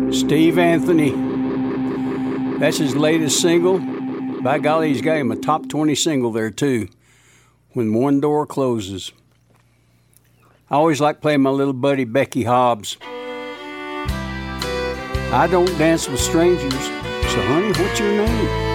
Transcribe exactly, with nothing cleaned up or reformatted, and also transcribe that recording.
Steve Anthony. That's his latest single. By golly, he's got him a top twenty single there, too. When One Door Closes. I always like playing my little buddy Becky Hobbs. I don't dance with strangers, so honey, what's your name?